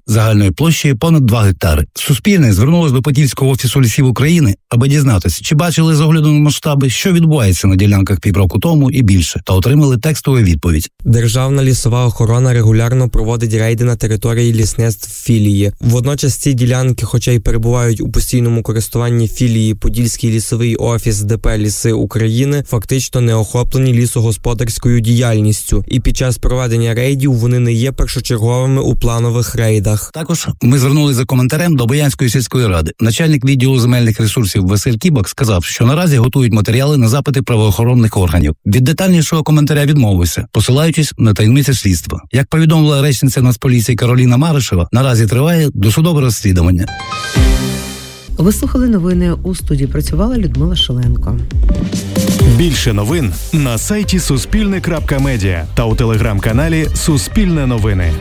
загальною площею понад 2 гектари. Суспільне звернулось до Подільського офісу лісів України, аби дізнатися, чи бачили з огляду на масштаби, що відбувається на ділянках півроку тому і більше, та отримали текстову відповідь. Державна лісова охорона регулярно проводить рейди на території лісництв філії. Водночас ці ділянки, хоча й перебувають у постійному користуванні філії Подільський лісовий офіс ДП «Ліси України», фактично не охоплені лісогосподарською діяльністю. І під час проведення рейдів вони не є першочерговими у планових рейдах. Також ми звернулися за коментарем до Боянської сільської ради. Начальник відділу земельних ресурсів Василь Кібак сказав, що наразі готують матеріали на запити правоохоронних органів. Від детальнішого коментаря відмовився, посилаючись на таємниці слідства. Як повідомила речниця Нацполіції Кароліна Маришева, наразі триває досудове розслідування. Ви слухали новини, у студії працювала Людмила Шаленко. Більше новин на сайті Суспільне.Медіа та у телеграм-каналі Суспільне новини.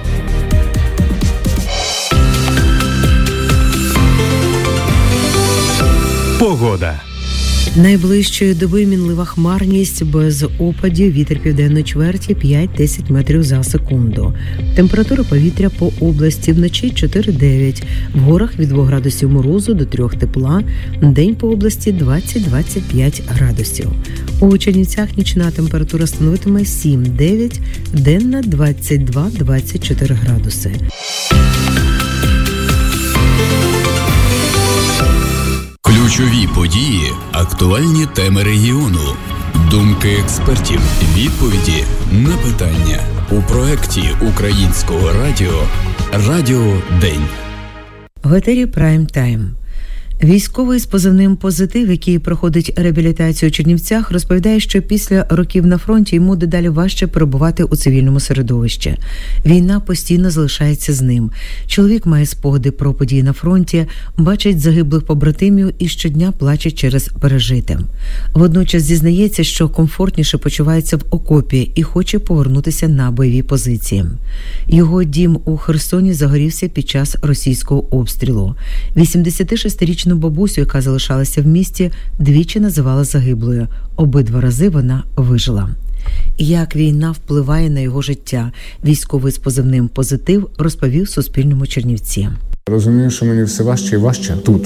Погода. Найближчої доби мінлива хмарність, без опадів, вітер південної чверті 5-10 метрів за секунду. Температура повітря по області вночі 4-9, в горах від 2 градусів морозу до 3 тепла, день по області 20-25 градусів. У Чернівцях нічна температура становитиме 7-9, денна 22-24 градуси. Ключові події, актуальні теми регіону, думки експертів, відповіді на питання у проєкті Українського радіо «Радіо День». В етері Прайм Тайм. Військовий з позивним «Позитив», який проходить реабілітацію у Чернівцях, розповідає, що після років на фронті йому дедалі важче перебувати у цивільному середовищі. Війна постійно залишається з ним. Чоловік має спогади про події на фронті, бачить загиблих побратимів і щодня плаче через пережите. Водночас зізнається, що комфортніше почувається в окопі і хоче повернутися на бойові позиції. Його дім у Херсоні загорівся під час російського обстрілу. 86-річну бабусю, яка залишалася в місті, двічі називала загиблою. Обидва рази вона вижила. Як війна впливає на його життя, військовий з позивним «Позитив» розповів Суспільному Чернівці. Розумію, що мені все важче і важче тут,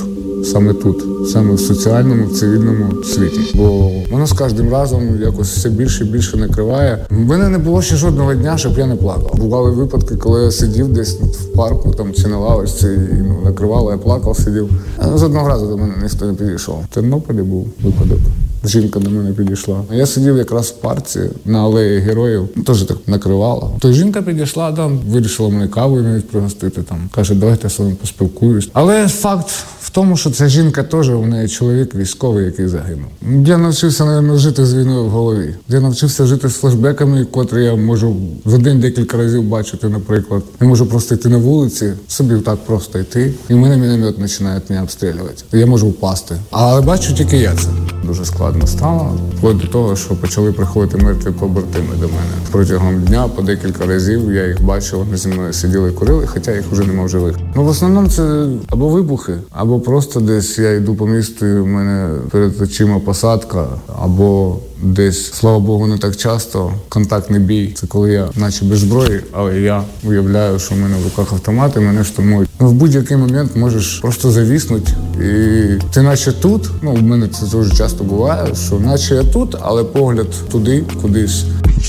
саме в соціальному, в цивільному світі. Бо воно з кожним разом якось все більше і більше накриває. В мене не було ще жодного дня, щоб я не плакав. Бували випадки, коли я сидів десь в парку там, чи на лавочці, і накривало, я плакав, сидів. А жодного разу до мене ніхто не підійшов. В Тернополі був випадок. Жінка до мене підійшла. Я сидів якраз в парці на алеї Героїв, теж так накривало. То жінка підійшла, там, вирішила мене кавою навіть пригостити. Там. Каже, давайте я з вами поспілкуюсь. Але факт в тому, що ця жінка теж, у неї чоловік військовий, який загинув. Я навчився, мабуть, жити з війною в голові. Я навчився жити з флешбеками, котрі я можу за день декілька разів бачити, наприклад. Я можу просто йти на вулиці, собі так просто йти, і в мене міномет починає мене обстрілювати. Я можу впасти. Але бачу тільки я це. Дуже складно стало, вплоть до того, що почали приходити мертві побратими до мене. Протягом дня по декілька разів я їх бачив, вони зі мною сиділи і курили, хоча їх вже нема в живих. В основному це або вибухи, або просто десь я йду по місту, і в мене перед очима посадка, або десь, слава Богу, не так часто, контактний бій. Це коли я наче без зброї, але я уявляю, що в мене в руках автомат і мене штурмують. В будь-який момент можеш просто завіснути, і ти наче тут, в мене це дуже часто буває, що наче я тут, але погляд туди, кудись.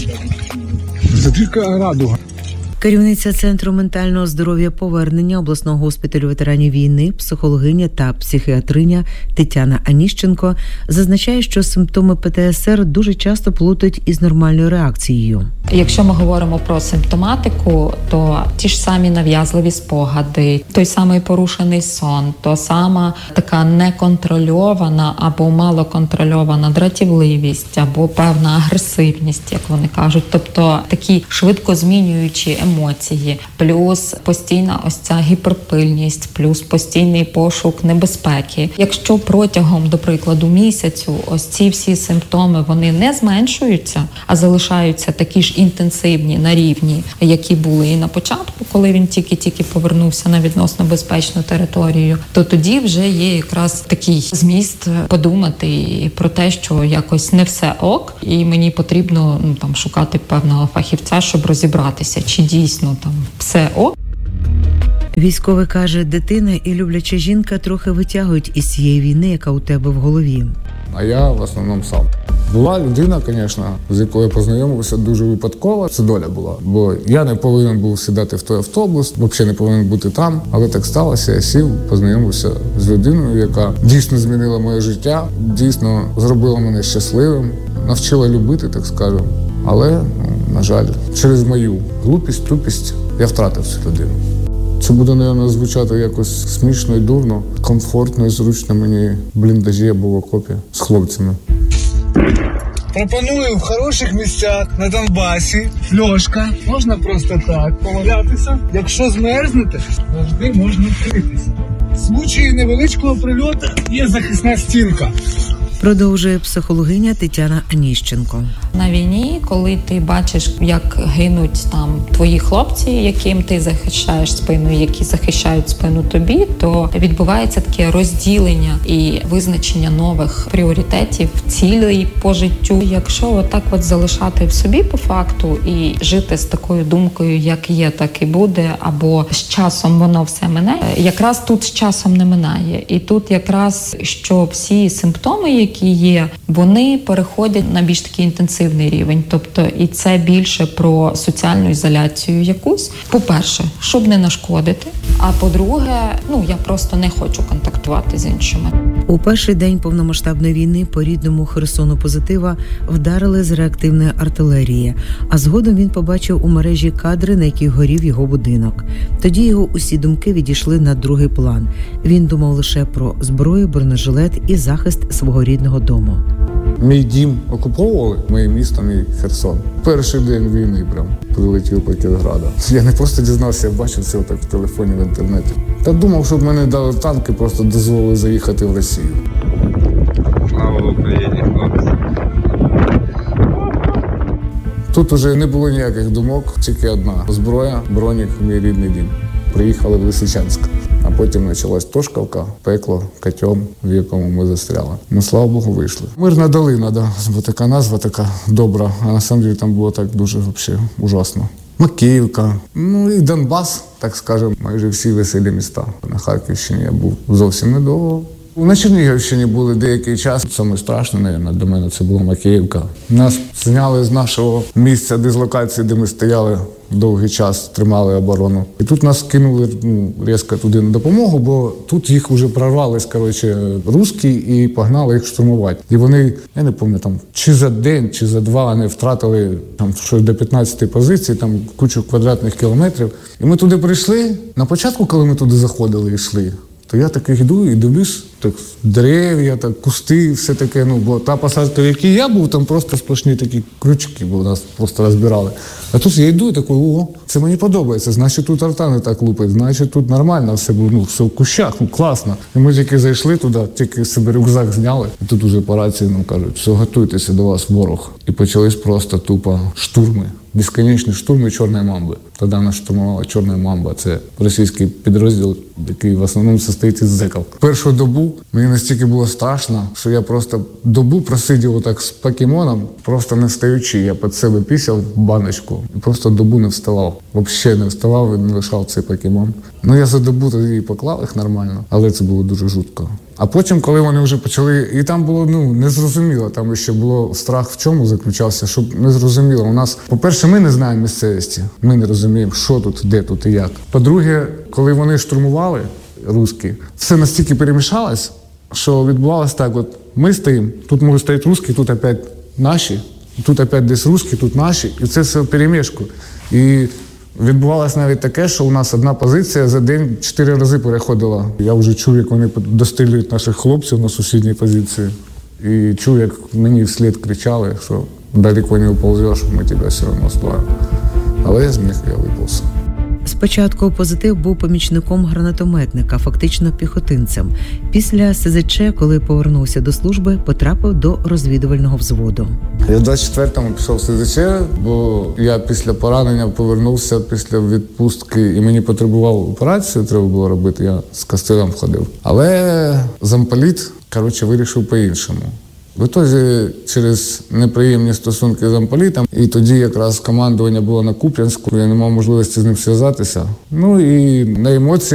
Затірка радуга. Керівниця Центру ментального здоров'я «Повернення» обласного госпіталю ветеранів війни, психологиня та психіатриня Тетяна Аніщенко зазначає, що симптоми ПТСР дуже часто плутають із нормальною реакцією. Якщо ми говоримо про симптоматику, то ті ж самі нав'язливі спогади, той самий порушений сон, то сама така неконтрольована або малоконтрольована дратівливість, або певна агресивність, як вони кажуть. Тобто такі швидко змінюючі емоції, плюс постійна ось ця гіперпильність, плюс постійний пошук небезпеки. Якщо протягом, до прикладу, місяцю ось ці всі симптоми, вони не зменшуються, а залишаються такі ж інтенсивні на рівні, які були і на початку, коли він тільки-тільки повернувся на відносно безпечну територію, то тоді вже є якраз такий зміст подумати про те, що якось не все ок, і мені потрібно шукати певного фахівця, щоб розібратися, чи дійсно там все ок. Військовий каже, дитина і любляча жінка трохи витягують із цієї війни, яка у тебе в голові. А я в основному сам. Була людина, звісно, з якою я познайомився дуже випадково. Це доля була. Бо я не повинен був сідати в той автобус, взагалі не повинен бути там. Але так сталося, я сів, познайомився з людиною, яка дійсно змінила моє життя, дійсно зробила мене щасливим, навчила любити, так скажемо. Але, на жаль, через мою глупість, тупість я втратив цю людину. Це буде, мабуть, звучати якось смішно і дурно, комфортно і зручно мені в бліндажі або в окопі з хлопцями. Пропоную в хороших місцях на Донбасі, фльошка, можна просто так повалятися. Якщо змерзнете, завжди можна вкритися. В случаї невеличкого прильоту є захисна стінка. Продовжує психологиня Тетяна Аніщенко. На війні, коли ти бачиш, як гинуть там твої хлопці, яким ти захищаєш спину, які захищають спину тобі, то відбувається таке розділення і визначення нових пріоритетів, цілей по життю. Якщо отак от залишати в собі по факту і жити з такою думкою, як є, так і буде, або з часом воно все мине, якраз тут з часом не минає. І тут якраз, що всі симптоми, які є, вони переходять на більш такий інтенсивний рівень. Тобто, і це більше про соціальну ізоляцію якусь. По-перше, щоб не нашкодити. А по-друге, я просто не хочу контактувати з іншими. У перший день повномасштабної війни по рідному Херсону Позитива вдарили з реактивної артилерії, а згодом він побачив у мережі кадри, на яких горів його будинок. Тоді його усі думки відійшли на другий план. Він думав лише про зброю, бронежилет і захист свого рідного дому. Мій дім окуповували, моє місто, мій Херсон. Перший день війни прям прилетів по Кіровограду. Я не просто дізнався, я бачив це отак в телефоні, в інтернеті. Та думав, щоб мене дали танки, просто дозволили заїхати в Росію. Слава Україні, хлопці. Тут уже не було ніяких думок, тільки одна – зброя, бронік, мій рідний дім. Приїхали в Лисичанськ. А потім почалась Тошкавка, пекло, котьом, в якому ми застряли. Ну, слава Богу, вийшли. Мирна долина, да, бо така назва така добра, а на самом деле там було так дуже взагалі ужасно. Макіївка, і Донбас, так скажемо, майже всі веселі міста. На Харківщині я був зовсім недовго. На Чернігівщині були деякий час. Саме страшне, мабуть, для мене це була Макіївка. Нас зняли з нашого місця дислокації, де ми стояли довгий час, тримали оборону. І тут нас кинули різко туди на допомогу, бо тут їх вже прорвались, русські і погнали їх штурмувати. І вони, я не пам'ятаю, чи за день, чи за два вони втратили щось до 15 позицій, кучу квадратних кілометрів. І ми туди прийшли. На початку, коли ми туди заходили і йшли, то я так йду і дивлюсь, так дерев'я, так кусти, все таке. Бо та посадка, в якій я був, там просто сплошні такі крючки, бо нас просто розбирали. А тут я йду і такий, це мені подобається, значить тут арта не так лупить, значить тут нормально все було, все в кущах, класно. І ми тільки зайшли туди, тільки себе рюкзак зняли. І тут уже по рації нам кажуть, все, готуйтеся, до вас ворог. І почались просто тупо штурми. Безконечні штурми Чорної Мамби. Тоді нас штурмувала Чорна Мамба. Це російський підрозділ, який в основному состоїть із зеків. Першу добу мені настільки було страшно, що я просто добу просидів отак з покемоном, просто не встаючи. Я під себе пісяв в баночку і просто добу не вставав. Взагалі не вставав і не лишав цей покемон. Я за добу тоді і поклав їх нормально, але це було дуже жутко. А потім, коли вони вже почали, і там було, незрозуміло, там ще було страх в чому заключався, щоб незрозуміло. У нас, по-перше, ми не знаємо місцевості, ми не розуміємо, що тут, де тут і як. По-друге, коли вони штурмували, русські, все настільки перемішалось, що відбувалося так, ми стоїмо, тут можуть стояти русські, тут опять наші, тут опять десь русські, тут наші, і це все в перемішку. І відбувалося навіть таке, що у нас одна позиція за день 4 рази переходила. Я вже чув, як вони дострілюють наших хлопців на сусідній позиції. І чув, як мені вслід кричали, що далеко не уползеш, ми тебе все одно сплавимо. Але я з них виповз. Спочатку Позитив був помічником гранатометника, фактично піхотинцем. Після СЗЧ, коли повернувся до служби, потрапив до розвідувального взводу. Я в 24-му пішов в СЗЧ, бо я після поранення повернувся після відпустки і мені потребував операцію, треба було робити, я з кастилем ходив. Але замполіт, вирішив по-іншому. В ітозі через неприємні стосунки з замполітом, і тоді якраз командування було на Куп'янську, я не мав можливості з ним зв'язатися. Ну і на емоції